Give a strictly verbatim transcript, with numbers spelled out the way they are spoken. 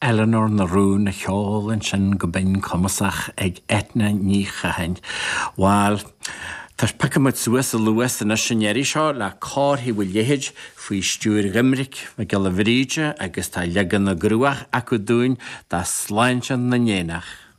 Eleanor na rún na cheol an sin go bin comasach ag etna ní chahain. Weil Tás picamid suas a luas na sinnéirí seo le cáthaí bhfuil léhéid faoi stúr Gimric me gil a bhríide agus tá legan na grúach acu dúin dá sláintean na nénach.